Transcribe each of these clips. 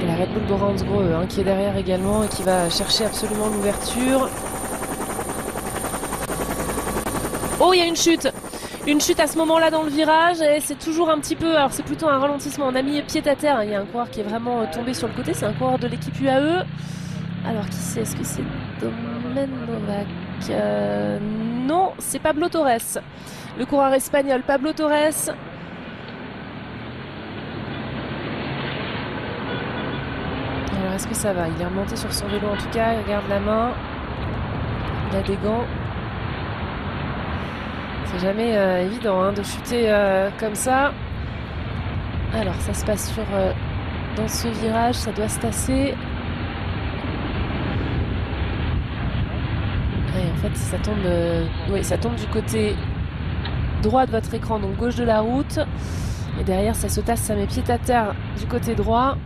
Et la Red Bull Boransgro qui est derrière également et qui va chercher absolument l'ouverture. Oh, il y a une chute! Une chute à ce moment-là dans le virage et c'est toujours un petit peu... Alors c'est plutôt un ralentissement, on a mis pied à terre, il y a un coureur qui est vraiment tombé sur le côté, c'est un coureur de l'équipe UAE. Alors qui c'est? Est-ce que c'est Domen Novak? Non, c'est Pablo Torres. Le coureur espagnol Pablo Torres. Alors est-ce que ça va? Il est remonté sur son vélo en tout cas, il regarde la main. Il a des gants. C'est jamais évident de chuter comme ça. Alors ça se passe dans ce virage, ça doit se tasser. Et en fait ça tombe, oui, ça tombe du côté droit de votre écran, donc gauche de la route. Et derrière ça se tasse, ça met pied à terre du côté droit.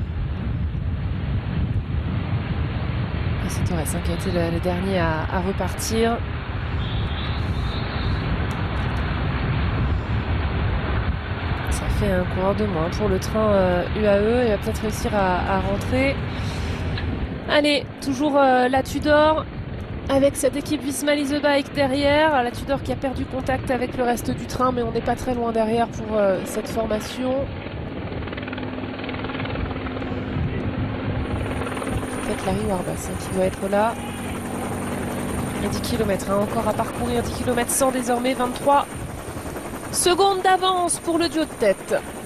Et c'est Torres qui a été le dernier à repartir. Fait un coureur de moins pour le train UAE. Il va peut-être réussir à rentrer. Allez, toujours la Tudor avec cette équipe Visma Lease Bike derrière. La Tudor qui a perdu contact avec le reste du train, mais on n'est pas très loin derrière pour cette formation. Peut-être Larry Warbas qui doit être là. Et 10 km encore à parcourir, 10 km 100 désormais, 23 secondes d'avance pour le duo de tête.